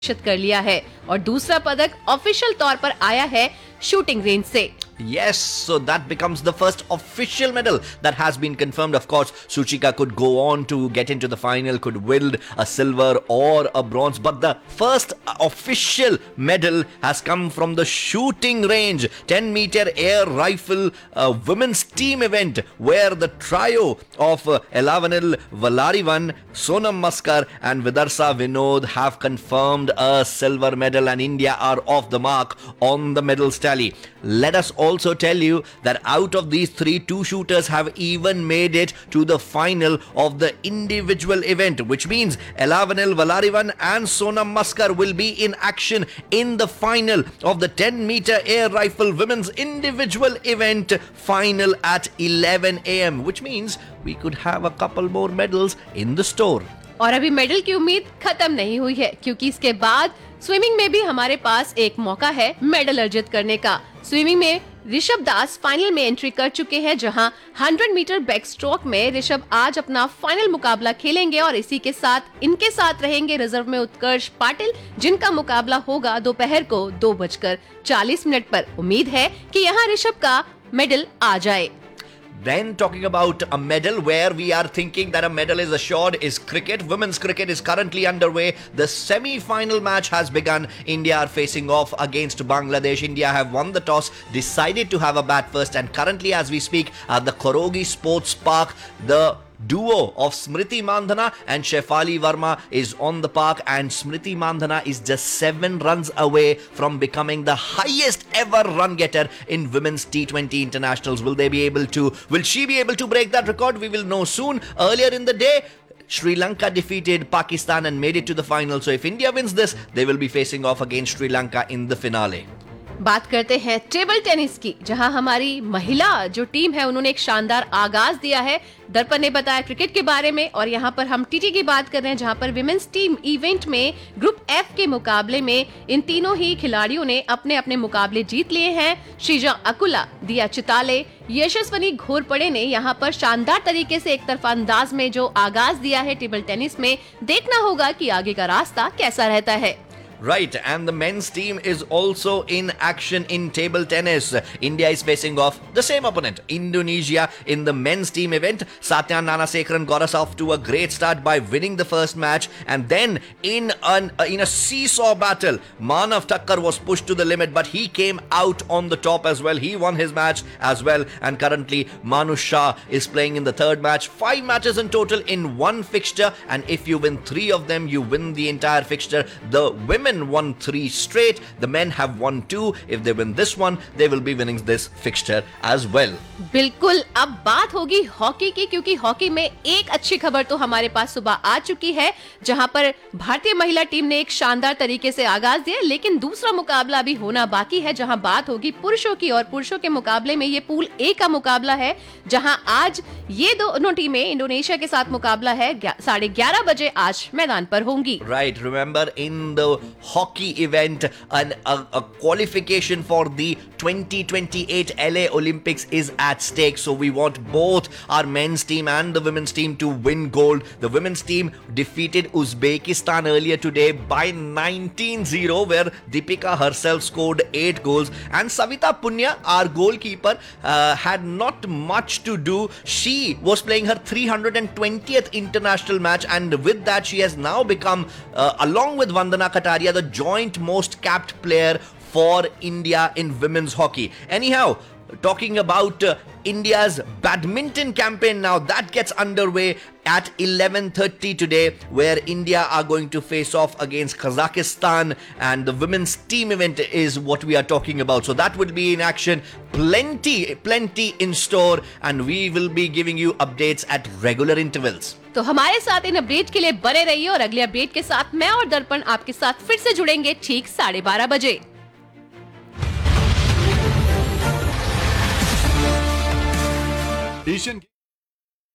कर लिया है और दूसरा पदक ऑफिशियल तौर पर आया है शूटिंग रेंज से। Yes, so that becomes the first official medal that has been confirmed. Of course, Suchika could go on to get into the final, could wield a silver or a bronze, but the first official medal has come from the shooting range, 10-meter air rifle women's team event, where the trio of Elavanil Valarivan, Sonam Maskar and Vidarsa Vinod have confirmed a silver medal, and India are off the mark on the medals tally. Let us also tell you that out of these three, two shooters have even made it to the final of the individual event, which means Elavanil Valarivan and Sonam Maskar will be in action in the final of the 10-meter air rifle women's individual event final at 11 a.m., which means we could have a couple more medals in the store. और अभी medal की उम्मीद खत्म नहीं हुई है, क्योंकि इसके बाद स्विमिंग में भी हमारे पास एक मौका है मेडल अर्जित करने का। स्विमिंग में ऋषभ दास फाइनल में एंट्री कर चुके हैं, जहां 100 मीटर बैक स्ट्रोक में ऋषभ आज अपना फाइनल मुकाबला खेलेंगे और इसी के साथ इनके साथ रहेंगे रिजर्व में उत्कर्ष पाटिल, जिनका मुकाबला होगा दोपहर को 2:40 पर। उम्मीद है कि यहां ऋषभ का मेडल आ जाए। Then talking about a medal where we are thinking that a medal is assured is cricket. Women's cricket is currently underway. The semi-final match has begun. India are facing off against Bangladesh. India have won the toss, decided to have a bat first, and currently as we speak at the Korogi Sports Park, the duo of Smriti Mandhana and Shefali Verma is on the park, and Smriti Mandhana is just 7 runs away from becoming the highest ever run getter in women's T20 internationals. Will she be able to break that record? We will know soon. Earlier in the day, Sri Lanka defeated Pakistan and made it to the final. So if India wins this, they will be facing off against Sri Lanka in the finale. बात करते हैं table tennis की, जहां हमारी महिला जो team है उन्होंने एक शानदार आगाज दिया है। दर्पण ने बताया क्रिकेट के बारे में, और यहां पर हम टीटी की बात कर रहे हैं, जहां पर विमेंस टीम इवेंट में ग्रुप एफ के मुकाबले में इन तीनों ही खिलाड़ियों ने अपने अपने मुकाबले जीत लिए हैं। श्रीजा अकुला, दिया चिताले, यशस्वनी घोरपड़े ने यहां पर शानदार तरीके से एक तरफा अंदाज में जो आगाज दिया है टेबल टेनिस में। देखना होगा कि आगे का रास्ता कैसा रहता है। Right, and the men's team is also in action in table tennis. India is facing off the same opponent, Indonesia, in the men's team event. Satya Nanasekaran got us off to a great start by winning the first match, and then in a seesaw battle, Manav Thakkar was pushed to the limit, but he came out on the top as well. He won his match as well, and currently Manu Shah is playing in the third match. 5 matches in total in one fixture, and if you win 3 of them, you win the entire fixture. The women won 3 straight. The men have won 2. If they win this one, they will be winning this fixture as well. बिल्कुल, अब बात होगी hockey की, क्योंकि hockey में एक अच्छी खबर तो हमारे पास सुबह आ चुकी है, जहां पर भारतीय महिला टीम ने एक शानदार तरीके से आगाज दिया, लेकिन दूसरा मुकाबला अभी होना बाकी है, जहां बात होगी पुरुषों की। और पुरुषों के मुकाबले में ये पूल ए का मुकाबला है, जहां आज ये दोनों टीमें इंडोनेशिया के साथ मुकाबला है 11:30 बजे आज मैदान पर होंगी। Right, remember in the hockey event, a qualification for the 2028 LA Olympics is at stake. So we want both our men's team and the women's team to win gold. The women's team defeated Uzbekistan earlier today by 19-0, where Deepika herself scored 8 goals, and Savita Punya, our goalkeeper, had not much to do. She was playing her 320th international match, and with that she has now become, along with Vandana Kataria, the joint most capped player for India in women's hockey. Anyhow, talking about India's badminton campaign now, that gets underway at 11:30 today, where India are going to face off against Kazakhstan, and the women's team event is what we are talking about. So that will be in action. Plenty in store, and we will be giving you updates at regular intervals. तो हमारे साथ in update के लिए बने रहिए, और अगले update के साथ मैं और दर्पण आपके साथ फिर से जुड़ेंगे ठीक 12:30 बजे। एशियन